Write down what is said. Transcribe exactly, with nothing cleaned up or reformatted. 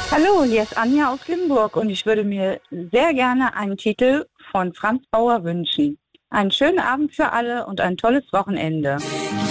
Hallo, hier ist Anja aus Limburg und ich würde mir sehr gerne einen Titel von Franz Bauer wünschen. Einen schönen Abend für alle und ein tolles Wochenende.